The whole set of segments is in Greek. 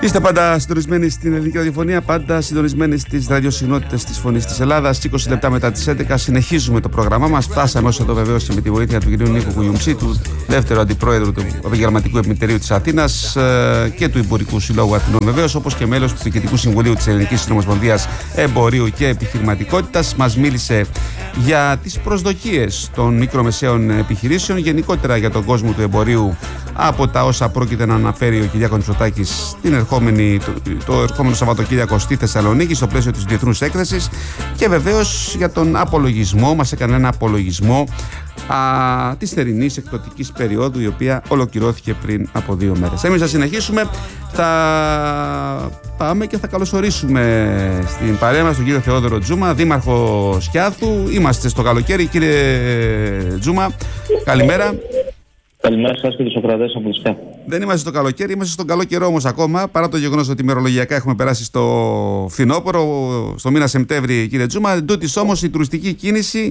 Είστε πάντα συντονισμένοι στην ελληνική ραδιοφωνία, πάντα συντονισμένοι στις ραδιοσυχνότητες της Φωνής της Ελλάδας. 20 λεπτά μετά τις 11 συνεχίζουμε το πρόγραμμά μας. Φτάσαμε όσο εδώ βεβαίως και με τη βοήθεια του κ. Νίκου Κουγιουμψή, του δεύτερου αντιπρόεδρου του Επαγγελματικού Επιμελητηρίου της Αθήνας και του Εμπορικού Συλλόγου Αθηνών, βεβαίως, όπως και μέλος του Διοικητικού Συμβουλίου της Ελληνικής Συνομοσπονδίας Εμπορίου και Επιχειρηματικότητας. Μας μίλησε για τις προσδοκίες των μικρομεσαίων επιχειρήσεων, γενικότερα για τον κόσμο του εμπορίου, από τα όσα πρόκειται να αναφέρει ο Κυριάκος Μητσοτάκης το ερχόμενο Σαββατοκύριακο στη Θεσσαλονίκη στο πλαίσιο της Διεθνούς Έκθεσης, και βεβαίως για τον απολογισμό. Μας έκανε ένα απολογισμό της θερινής εκπτωτικής περίοδου, η οποία ολοκληρώθηκε πριν από 2 μέρες. Εμείς θα συνεχίσουμε, θα πάμε και θα καλωσορίσουμε στην παρέα μας τον κύριο Θεόδωρο Τζούμα, δήμαρχο Σκιάθου. Είμαστε στο καλοκαίρι, κύριε Τζούμα, καλημέρα. Καλημέρα σας και τους ακροατές από τη Σκιάθου. Δεν είμαστε στο καλοκαίρι, είμαστε στον καλό καιρό όμως ακόμα, παρά το γεγονός ότι ημερολογιακά έχουμε περάσει στο φθινόπωρο, στο μήνα Σεπτέμβρη, κύριε Τζούμα. Εν τούτης όμως η τουριστική κίνηση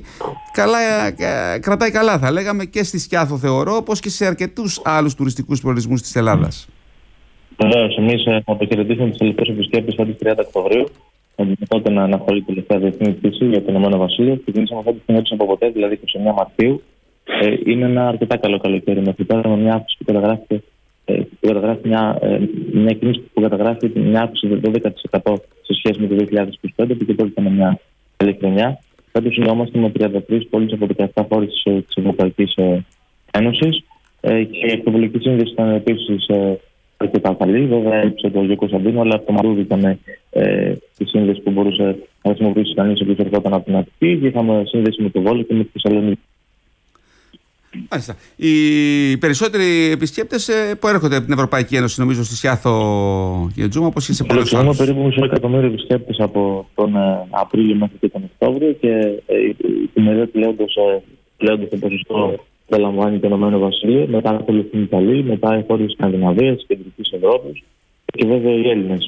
κρατάει καλά, θα λέγαμε, και στη Σκιάθο, θεωρώ, όπως και σε αρκετούς άλλους τουριστικούς προορισμούς της Ελλάδας. Βεβαίως, εμείς αποχαιρετήσουμε τις τελευταίες επισκέπτες από τις 30 Οκτωβρίου, τότε να αναχωρεί η τελευταία διεθνή πτήση για το Ηνωμένο Βασίλειο. Ξεκινήσαμε αυτή τη στιγμή από ποτέ, δηλαδή 29 Μαρτίου. Είναι ένα αρκετά καλό καλοκαίρι μέχρι τώρα, με μια αύξηση που καταγράφει μια κίνηση που καταγράφει μια αύξηση 12% σε σχέση με το 2025, που και τότε ήταν μια καλή χρονιά. Φέτος συνδεόμαστε με 33 πόλεις από 17 χώρες της Ευρωπαϊκής Ένωσης και η εκπαιδευτική σύνδεση ήταν επίσης αρκετά καλή. Βέβαια, έλειψε το Αγίο Κωνσταντίνο, αλλά από το Μαρούδι ήταν η σύνδεση που μπορούσε να χρησιμοποιήσει κανείς όποιος ερχόταν από την Αττική, και είχαμε σύνδεση με το Βόλο και με τη Θεσσαλονίκη. Μάλιστα. Οι περισσότεροι επισκέπτες που έρχονται από την Ευρωπαϊκή Ένωση, νομίζω, στη Σκιάθο, κύριε Τζούμα, όπως και σε πολλές άλλες. Έχουμε περίπου 1,5 εκατομμύριο επισκέπτες από τον Απρίλιο μέχρι και τον Οκτώβριο, και η ημερία πλέοντος το ποσοστό θα λαμβάνει το Ηνωμένο Βασίλειο, μετά ακολουθούν οι Ιταλοί, μετά οι χώρες της Σκανδιναβίας, της Κεντρικής Ευρώπης και βέβαια οι Έλληνες.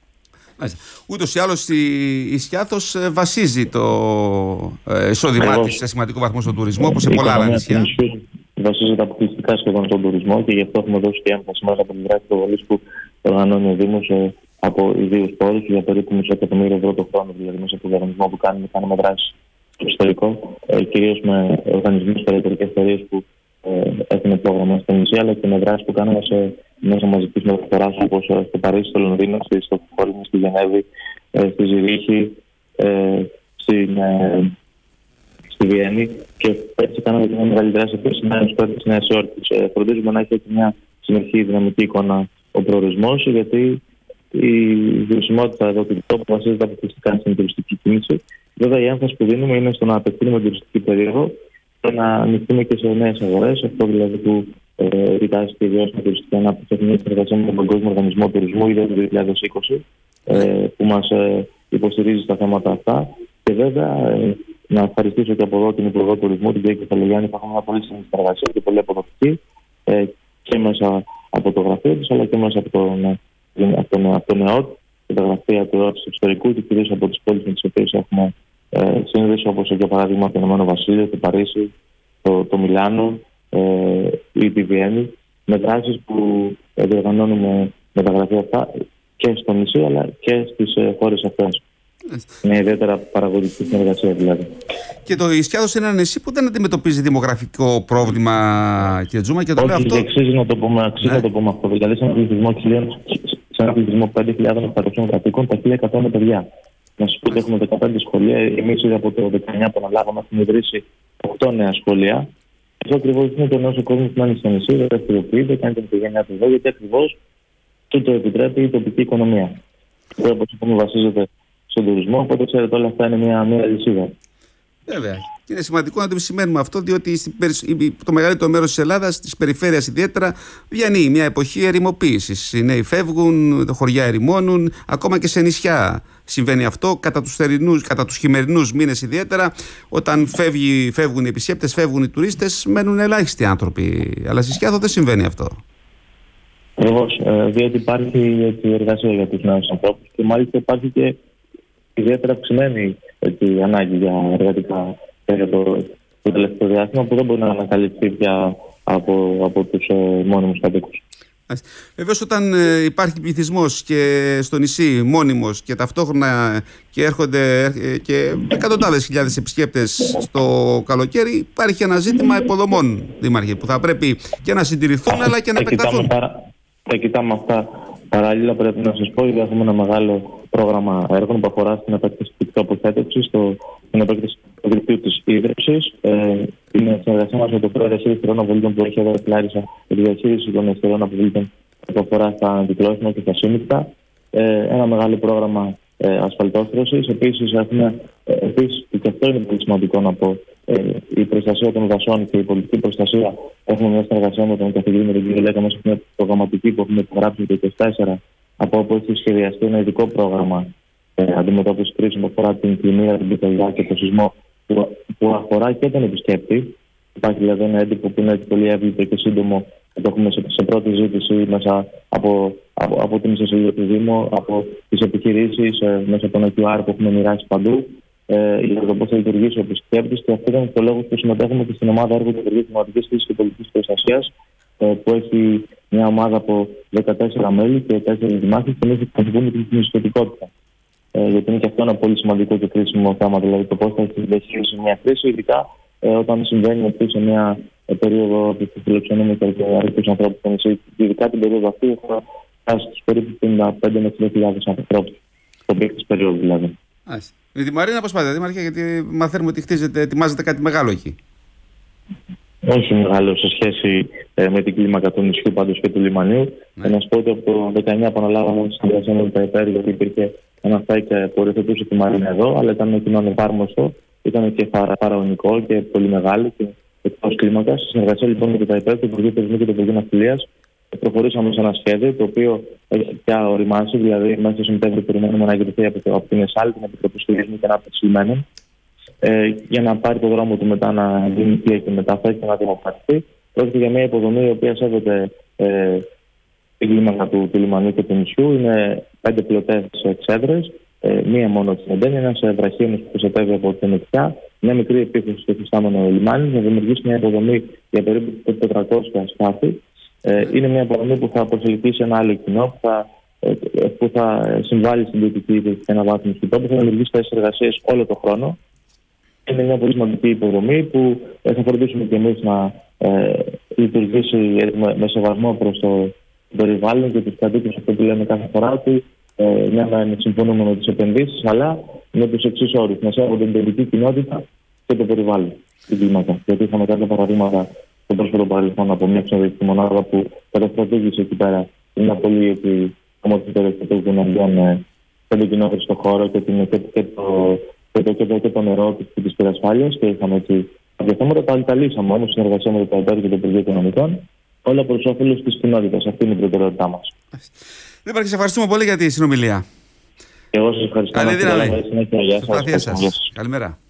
Ούτως ή άλλως η Σκιάθος βασίζει το εισόδημά της σε σημαντικό βαθμό στον τουρισμό, όπως σε πολλά άλλα νησιά. Βασίζεται αποκλειστικά σχεδόν στον τουρισμό, και γι' αυτό έχουμε δώσει και έμφαση μέσα από την δράση του Βολής που οργανώνει ο Δήμος από ιδίους πόρους για περίπου 1,5 εκατομμύριο ευρώ το χρόνο, δηλαδή μέσα από τον οργανισμό που κάνουμε δράσεις στο εξωτερικό, κυρίως με οργανισμούς και εταιρικές εταιρείες που έχουν πρόγραμμα στο νησί, αλλά και με δράσεις που κάνουμε σε μέσα μαζικής μεταφοράς, όπως στο Παρίσι, στο Λονδίνο, στη Στοκχόλμη, στη Γενέβη, στη Ζηρίχη, στη Βιέννη, και έτσι κάναμε μια μεγάλη δράση στη Νέα Υόρκη. Φροντίζουμε να έχει μια συνεχή δυναμική εικόνα ο προορισμός, γιατί η βιωσιμότητα εδώ του τόπου βασίζεται αποκλειστικά στην τουριστική κίνηση. Βέβαια, η έμφαση που δίνουμε είναι στο να απευθύνουμε την τουριστική περίοδο και να ανοιχτούμε και σε νέες αγορές. Αυτό δηλαδή που επιτάσσει τη βιώσιμη τουριστική ανάπτυξη έχει μια συνεργασία με τον Παγκόσμιο Οργανισμό Τουρισμού ήδη το 2020, που μας υποστηρίζει στα θέματα αυτά. Και βέβαια, να ευχαριστήσω και από εδώ την Υπουργό Τουρισμού, την κ. Κεφαλογιάννη, που έχουμε μια πολύ στενή συνεργασία και πολύ αποδοτική, και μέσα από το γραφείο της, αλλά και μέσα από τον ΕΟΤ και τα γραφεία του ΕΟΤ του εξωτερικού, και κυρίως από τις πόλεις με τις οποίες έχουμε σύνδεση, όπως για παράδειγμα το Ηνωμένο Βασίλειο, το Παρίσι, το Μιλάνο ή τη Βιέννη, με δράσεις που διοργανώνουμε με τα γραφεία αυτά και στο νησί αλλά και στις χώρες αυτές. Είναι ιδιαίτερα παραγωγική συνεργασία δηλαδή. Και η Σκιάθος είναι ένα νησί που δεν αντιμετωπίζει δημογραφικό πρόβλημα, κύριε Τζούμα, και το λέω αυτό. Αξίζει να το πούμε αυτό. Δηλαδή, σε ένα πληθυσμό 5.800 κατοίκων, τα 1.100 είναι παιδιά. Να σας πω ότι έχουμε 15 σχολεία. Εμείς ήδη από το 19 που αναλάβαμε έχουμε ιδρύσει 8 νέα σχολεία. Αυτό ακριβώς είναι το νέο κόσμο που μένει στο νησί, δεν δραστηριοποιείται, κάνει την οικογένειά του εδώ, γιατί ακριβώς το επιτρέπει η τοπική οικονομία. Τώρα, όπως είπαμε, βασίζεται στον τουρισμό, οπότε ξέρετε, όλα αυτά είναι μια αλυσίδα. Βέβαια. Και είναι σημαντικό να το επισημαίνουμε αυτό, διότι το μεγαλύτερο μέρος της Ελλάδας, της περιφέρειας ιδιαίτερα, διανύει μια εποχή ερημοποίησης. Οι νέοι φεύγουν, τα χωριά ερημώνουν, ακόμα και σε νησιά συμβαίνει αυτό. Κατά τους χειμερινούς μήνες ιδιαίτερα, όταν φεύγουν οι επισκέπτες, φεύγουν οι τουρίστες, μένουν ελάχιστοι άνθρωποι. Αλλά στη Σκιάθο δεν συμβαίνει αυτό. Ακριβώς, διότι υπάρχει εργασία για τους νέους ανθρώπους και μάλιστα υπάρχει και ιδιαίτερα αυξημένη ανάγκη για εργατικά για το τελευταίο διάστημα, που δεν μπορεί να ανακαλυφθεί πια από τους μόνιμους κατοίκους. Βεβαίως, όταν υπάρχει πληθυσμός και στο νησί μόνιμος και ταυτόχρονα και έρχονται και εκατοντάδες χιλιάδες επισκέπτες στο καλοκαίρι, υπάρχει ένα ζήτημα υποδομών, Δήμαρχε, που θα πρέπει και να συντηρηθούν αλλά και να επεκταθούν. Τα κοιτάμε αυτά παράλληλα. Πρέπει να σας πω ότι έχουμε ένα μεγάλο πρόγραμμα έργων που αφορά στην επέκταση του τοποθέτηση, στην επέκταση του δικτύου της ίδρυσης. Είναι συνεργασία μας με το Πρόγραμμα Διαχείρισης Στερεών Αποβλήτων που έχει εδώ η Λάρισα, η διαχείριση των στερεών αποβλήτων που αφορά στα αντιπλώσιμα και στα σύμμικτα. Ένα μεγάλο πρόγραμμα ασφαλτόστρωσης. Επίσης, και αυτό είναι πολύ σημαντικό να πω, η προστασία των δασών και η πολιτική προστασία. Έχουμε μια συνεργασία με τον καθηγητή, με τον κ. Λέκα, μέσα μια προγραμματική που έχουμε υπογράψει το 2024, από όπου έχει σχεδιαστεί ένα ειδικό πρόγραμμα αντιμετώπισης κρίσεων που αφορά την πλημμύρα, την πυρκαγιά και το σεισμό, που αφορά και τον επισκέπτη. Υπάρχει δηλαδή ένα έντυπο που είναι πολύ εύληπτο και σύντομο. Το έχουμε σε πρώτη ζήτηση μέσα από την ιστοσελίδα του Δήμου, από τις επιχειρήσεις, μέσα από ένα QR που έχουμε μοιράσει παντού, για το πώς θα λειτουργήσει ο επισκέπτης. Και αυτό ήταν το λόγο που συμμετέχουμε και στην ομάδα έργου του Υπουργείου Κλιματικής Φύσης και Πολιτικής Προστασίας, που έχει μια ομάδα από 14 μέλη και 4 δημάρχες, και εμείς εκπροσωπούμε την συνιστοτικότητα. Γιατί είναι και αυτό ένα πολύ σημαντικό και κρίσιμο θέμα, δηλαδή το πώς θα διαχειριστεί μια κρίση, ειδικά όταν συμβαίνει αυτή σε μια περίοδο που φιλοξενούμε και αρκετούς ανθρώπους στο νησί. Ειδικά την περίοδο αυτή έχουμε φτάσει στους περίπου 55 με 60.000 ανθρώπους, στο πίκ της περίοδου δηλαδή. Η Τη Μαρίνα πώς πάτε, Δήμαρχε, γιατί μαθαίνουμε ότι ετοιμάζετε κάτι μεγάλο εκεί. Όχι μεγάλο σε σχέση με την κλίμακα του νησιού, πάντως και του λιμανιού. Να σας πω ότι από το 19 που αναλάβαμε τη συνεργασία με τα ΕΠΕΡ, γιατί υπήρχε ένα ΦΑΙΚ που οριοθετούσε τη Μαρίνα εδώ, αλλά ήταν κοινό ανεφάρμοστο, ήταν και φαραωνικό και πολύ μεγάλο και εκτός κλίμακα. Στη συνεργασία λοιπόν με τα ΕΠΕΡ, το Υπουργείο Τουρισμού και το Υπουργείο Ναυτιλίας, προχωρήσαμε σε ένα σχέδιο το οποίο έχει πια οριμάσει, δηλαδή μέσα στο Σεπτέμβριο περιμένουμε να εγκριθεί από την ΕΣΑΛ, την Επιτροπή Τουρισμού και Ανάπτυξη Λιμένων, για να πάρει το δρόμο του μετά να γίνει πλοία και μετάφραση και να δημοπρατηθεί. Πρόκειται για μια υποδομή η οποία σέβεται την κλίμακα του λιμανιού και του νησιού. Είναι 5 πλωτές εξέδρες, μία μόνο στην Εντένια, ένας βραχίωνος που προστατεύει από την Εκκιά, μια μικρή επίθεση στο εφιστάμενο λιμάνι, να δημιουργήσει μια υποδομή για περίπου 400 σκάφη. Είναι μια υποδομή που θα προσελκύσει ένα άλλο κοινό, που θα συμβάλλει στην ποιοτική και αναβάθμιση του τόπου, θα δημιουργήσει θέσεις εργασίας όλο τον χρόνο. Είναι μια πολύ σημαντική υποδομή που θα φροντίσουμε και εμείς να λειτουργήσει με σεβασμό προς το περιβάλλον και τους κατοίκους, αυτό που λέμε κάθε φορά, ότι να συμφωνούμε με τις επενδύσεις, αλλά με τους εξής όρους: να σέβονται την τοπική κοινότητα και το περιβάλλον, την κλίμακα. Γιατί είχαμε κάποια παραδείγματα στο πρόσφατο παρελθόν από μια ξενοδοχική μονάδα που καταστρατήγησε εκεί πέρα μια πολύ ομορφότερη των ενεργειών 5 κοινότητες στον χώρο και το νερό και της πυρασφάλειας, και είχαμε έτσι κάποια θέματα. Τα λύσαμε όμως, συνεργασία με το ΕΠΕΡ και το Υπουργείο Οικονομικών, όλα προς όφελος της κοινότητας. Αυτή είναι η προτεραιότητά μας. Δήμαρχε, σε ευχαριστούμε πολύ για τη συνομιλία. Και εγώ σας ευχαριστώ. Καλή δύναμη. Καλημέρα.